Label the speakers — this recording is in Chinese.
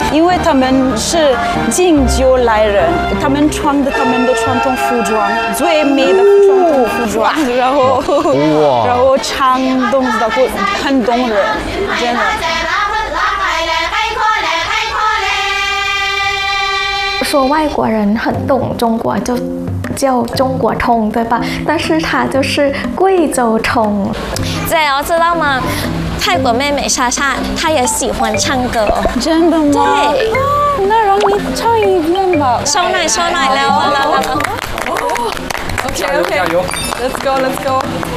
Speaker 1: 因为他们是经久来人，他们穿的他们的传统服装，最美的传统服装，然后唱动的会很动人，真的。
Speaker 2: 说外国人很懂中国，就叫中国通，对吧？但是他就是贵州通。
Speaker 3: 姐，我知道吗？泰国妹妹莎莎，她也喜欢唱歌。
Speaker 1: 真的吗？
Speaker 3: 对。
Speaker 1: 那让你唱一遍吧。
Speaker 3: 收奶，来。
Speaker 4: OK，加油，加油
Speaker 5: ，Let's go。